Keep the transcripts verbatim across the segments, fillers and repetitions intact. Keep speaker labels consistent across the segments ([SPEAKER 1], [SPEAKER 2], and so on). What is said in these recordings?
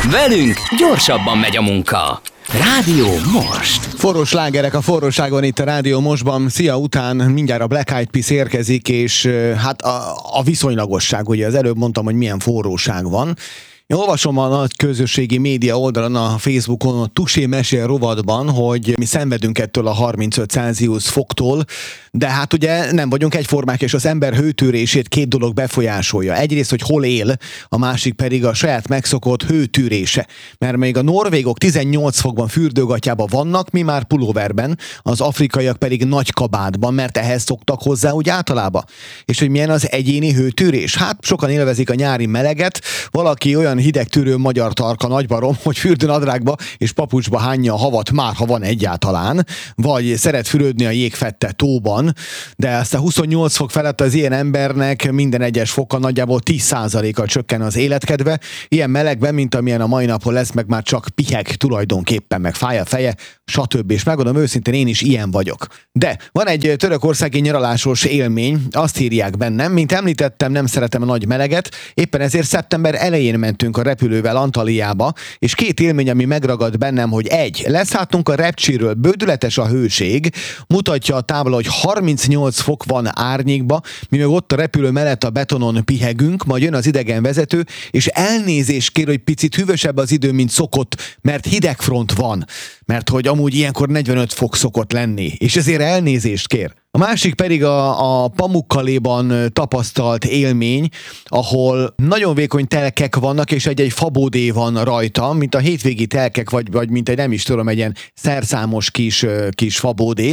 [SPEAKER 1] Velünk gyorsabban megy a munka. Rádió Most.
[SPEAKER 2] Forró slágerek a forróságon itt a Rádió Mostban. Szia, után mindjárt a Black Eyed Peas érkezik, és hát a, a viszonylagosság, ugye az előbb mondtam, hogy milyen forróság van. Én olvasom a nagy közösségi média oldalon, a Facebookon, a Tusé Mesél rovatban, hogy mi szenvedünk ettől a harmincöt Celsius foktól, de hát ugye nem vagyunk egyformák, és az ember hőtűrését két dolog befolyásolja. Egyrészt, hogy hol él, a másik pedig a saját megszokott hőtűrése. Mert még a norvégok tizennyolc fokban fürdőgatjában vannak, mi már pulóverben, az afrikaiak pedig nagy kabátban, mert ehhez szoktak hozzá úgy általában. És hogy milyen az egyéni hőtűrés? Hát sokan élvezik a nyári meleget, valaki olyan hidegtűrő magyar tarka nagybarom, hogy fürdőnadrágba és papucsba hányja a havat, már ha van egyáltalán, vagy szeret fürödni a jégfette tóban, de aztán huszonnyolc fok felett az ilyen embernek minden egyes fokkal nagyjából tíz százalékkal csökken az életkedve. Ilyen melegben, mint amilyen a mai napon lesz, meg már csak piheg tulajdonképpen, meg fáj a feje, stb. És megmondom őszintén, én is ilyen vagyok. De van egy törökországi nyaralásos élmény, azt írják bennem, mint említettem, nem szeretem a nagy meleget, éppen ezért szeptember elején mentünk a repülővel Antaliába, és két élmény, ami megragad bennem, hogy egy, leszálltunk a repcséről, bődületes a hőség, mutatja a tábla, hogy harmincnyolc fok van árnyékba, mi meg ott a repülő mellett a betonon pihegünk, majd jön az idegenvezető, és elnézést kér, hogy picit hűvösebb az idő, mint szokott, mert hidegfront van, mert hogy amúgy ilyenkor negyvenöt fok szokott lenni, és ezért elnézést kér. A másik pedig a, a Pamukkaleban tapasztalt élmény, ahol nagyon vékony telkek vannak, és egy-egy fabódé van rajta, mint a hétvégi telkek, vagy, vagy mint egy nem is tudom, egy ilyen szerszámos kis, kis fabódé.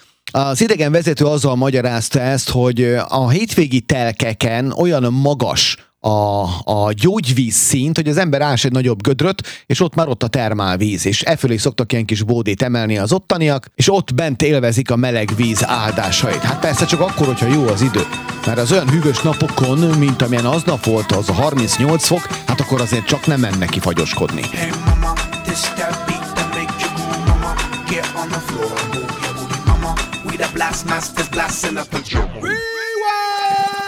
[SPEAKER 2] Az idegenvezető azzal magyarázta ezt, hogy a hétvégi telkeken olyan magas a, a gyógyvíz szint, hogy az ember ás egy nagyobb gödröt, és ott már ott a termálvíz, és e fölé szoktak ilyen kis bódét emelni az ottaniak, és ott bent élvezik a meleg víz áldásait. Hát persze csak akkor, hogyha jó az idő. Mert az olyan hűvös napokon, mint amilyen aznap volt, az a harmincnyolc fok, hát akkor azért csak nem menne kifagyoskodni.
[SPEAKER 3] Hey mama, this that beat that make you move, mama. Get on the floor, move your booty, mama. We the blast masters blasting up the drum. Rewind!